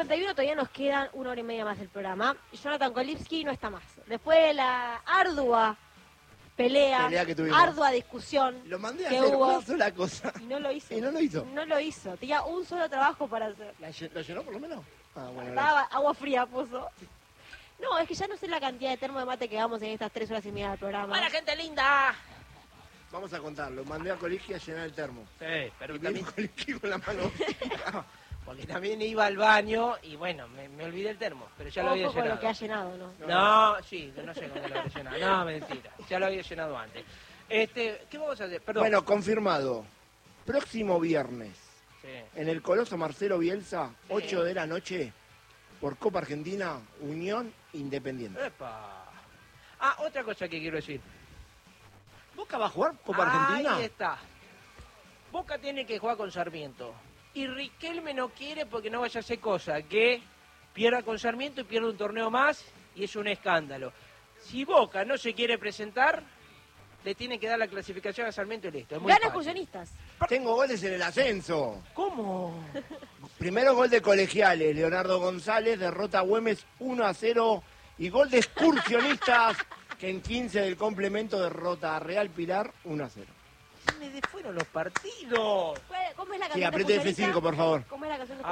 11:51, todavía nos quedan 1 hora y media más del programa. Jonathan Kolipski no está más. Después de la ardua pelea que tuvimos. ardua discusión Lo mandé a que hacer hubo, una sola cosa. y no lo hizo. Y no lo hizo. No lo hizo. Tenía un solo trabajo para hacer. ¿Lo llenó por lo menos? Ah, bueno. Estaba agua fría puso. No, es que ya no sé la cantidad de termo de mate que hagamos en estas 3 horas y media del programa. ¡Hola, gente linda! Vamos a contarlo. Mandé a Kolipski a llenar el termo. Sí, pero Y también... vino Kolipski con la mano. Porque también iba al baño y bueno, me olvidé el termo, pero ya lo había Ojo con llenado. lo que ha llenado, ¿no? No, sí, no sé cómo lo había llenado. No, mentira, ya lo había llenado antes. ¿Qué vamos a hacer? Perdón. Bueno, confirmado. Próximo viernes, Sí. en el Coloso Marcelo Bielsa, 8 de la noche, por Copa Argentina, Unión Independiente. ¡Epa! Ah, otra cosa que quiero decir. ¿Boca va a jugar Copa Argentina? Ahí está. Boca tiene que jugar con Sarmiento. Y Riquelme no quiere porque no vaya a hacer cosa, que pierda con Sarmiento y pierda un torneo más y es un escándalo. Si Boca no se quiere presentar, le tiene que dar la clasificación a Sarmiento y listo. Es muy Gana fácil. excursionistas. Tengo goles en el ascenso. ¿Cómo? Primero gol de Colegiales, Leonardo González, derrota a Güemes 1-0. Y gol de Excursionistas, que en 15 del complemento derrota a Real Pilar 1-0. Me fueron los partidos. ¿Cómo es la canción Sí, de apriete excursionista? F5, por favor. ¿Cómo es la canción de